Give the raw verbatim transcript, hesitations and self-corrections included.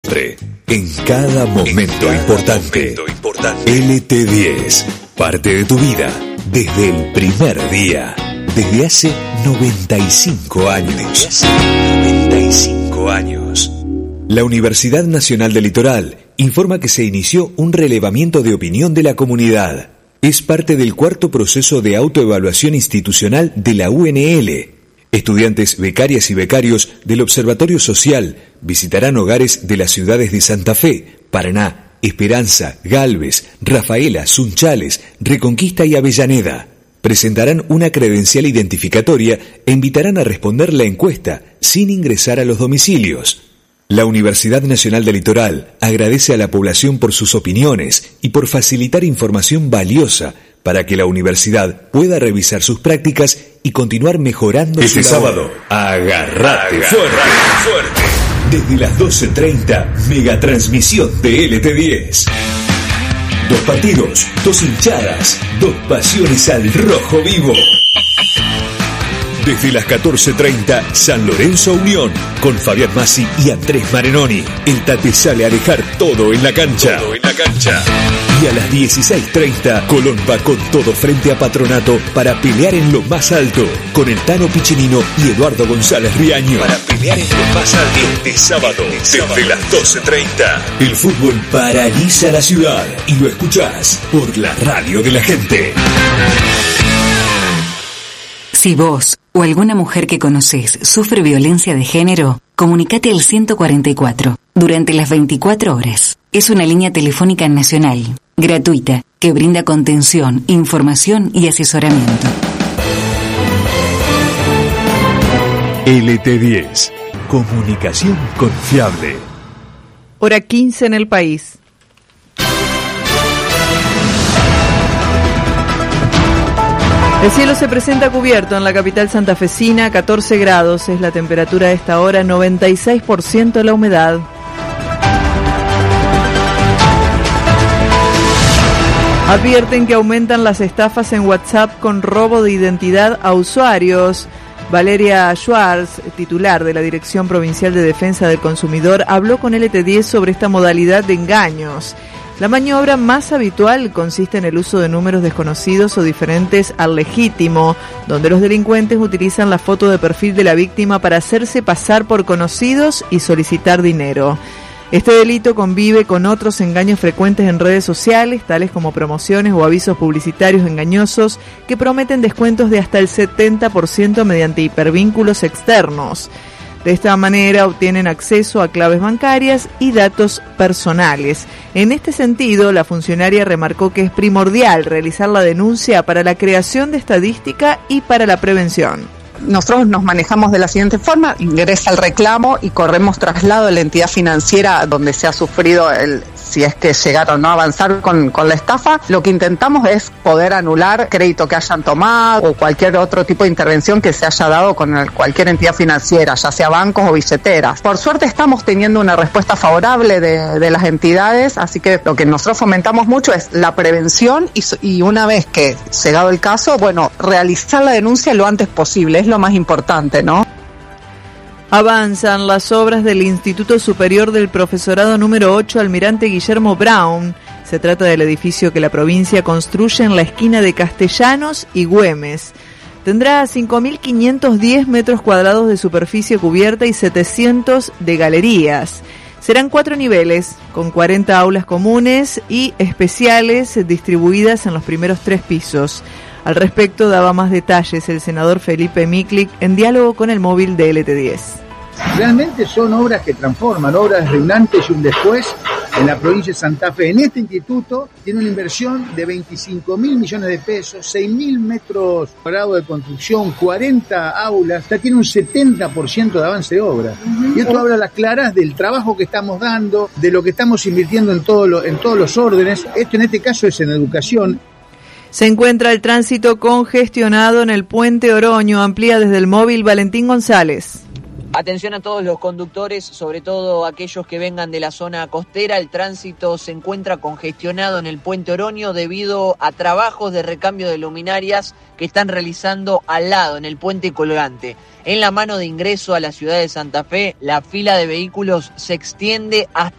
Siempre, en cada momento, en cada importante. momento importante. L T diez, parte de tu vida, desde el primer día, desde hace noventa y cinco años. Desde hace noventa y cinco años. La Universidad Nacional del Litoral informa que se inició un relevamiento de opinión de la comunidad. Es parte del cuarto proceso de autoevaluación institucional de la U N L. Estudiantes, becarias y becarios del Observatorio Social visitarán hogares de las ciudades de Santa Fe, Paraná, Esperanza, Galvez, Rafaela, Sunchales, Reconquista y Avellaneda. Presentarán una credencial identificatoria e invitarán a responder la encuesta sin ingresar a los domicilios. La Universidad Nacional del Litoral agradece a la población por sus opiniones y por facilitar información valiosa para que la universidad pueda revisar sus prácticas y continuar mejorando este su sábado. Agarrate, agarrate fuerte, fuerte. Desde las doce treinta, megatransmisión de L T diez. Dos partidos, dos hinchadas, dos pasiones al rojo vivo. Desde las catorce treinta, San Lorenzo Unión, con Fabián Massi y Andrés Marenoni. El Tate sale a dejar todo en la cancha. Todo en la cancha. Y a las dieciséis treinta, Colón va con todo frente a Patronato para pelear en lo más alto, con el Tano Piccinino y Eduardo González Riaño. Para pelear en lo más alto este sábado, desde las doce treinta. El fútbol paraliza la ciudad y lo escuchás por la radio de la gente. Si vos o alguna mujer que conocés sufre violencia de género, comunicate al ciento cuarenta y cuatro durante las veinticuatro horas. Es una línea telefónica nacional, gratuita, que brinda contención, información y asesoramiento. L T diez, comunicación confiable. Hora quince en el país. El cielo se presenta cubierto en la capital santafesina, catorce grados es la temperatura a esta hora, noventa y seis por ciento la humedad. Advierten que aumentan las estafas en WhatsApp con robo de identidad a usuarios. Valeria Schwartz, titular de la Dirección Provincial de Defensa del Consumidor, habló con L T diez sobre esta modalidad de engaños. La maniobra más habitual consiste en el uso de números desconocidos o diferentes al legítimo, donde los delincuentes utilizan la foto de perfil de la víctima para hacerse pasar por conocidos y solicitar dinero. Este delito convive con otros engaños frecuentes en redes sociales, tales como promociones o avisos publicitarios engañosos que prometen descuentos de hasta el setenta por ciento mediante hipervínculos externos. De esta manera obtienen acceso a claves bancarias y datos personales. En este sentido, la funcionaria remarcó que es primordial realizar la denuncia para la creación de estadística y para la prevención. Nosotros nos manejamos de la siguiente forma: ingresa el reclamo y corremos traslado a la entidad financiera donde se ha sufrido el... si es que llegaron ¿no? a avanzar con, con la estafa. Lo que intentamos es poder anular crédito que hayan tomado o cualquier otro tipo de intervención que se haya dado con el, cualquier entidad financiera, ya sea bancos o billeteras. Por suerte estamos teniendo una respuesta favorable de, de las entidades, así que lo que nosotros fomentamos mucho es la prevención y, y una vez que llegado el caso, bueno, realizar la denuncia lo antes posible, es lo más importante, ¿no? Avanzan las obras del Instituto Superior del Profesorado número ocho Almirante Guillermo Brown. Se trata del edificio que la provincia construye en la esquina de Castellanos y Güemes. Tendrá cinco mil quinientos diez metros cuadrados de superficie cubierta y setecientos de galerías. Serán cuatro niveles, con cuarenta aulas comunes y especiales distribuidas en los primeros tres pisos. Al respecto daba más detalles el senador Felipe Miklik en diálogo con el móvil de L T diez. Realmente son obras que transforman, obras de un antes y un después en la provincia de Santa Fe. En este instituto tiene una inversión de veinticinco mil millones de pesos, seis mil metros cuadrados de construcción, cuarenta aulas, ya tiene un setenta por ciento de avance de obra. Uh-huh. Y esto habla a las claras del trabajo que estamos dando, de lo que estamos invirtiendo en, todo lo, en todos los órdenes. Esto en este caso es en educación. Se encuentra el tránsito congestionado en el Puente Oroño. Amplía desde el móvil Valentín González. Atención a todos los conductores, sobre todo aquellos que vengan de la zona costera. El tránsito se encuentra congestionado en el Puente Oroño debido a trabajos de recambio de luminarias que están realizando al lado, en el Puente Colgante. En la mano de ingreso a la ciudad de Santa Fe, la fila de vehículos se extiende hasta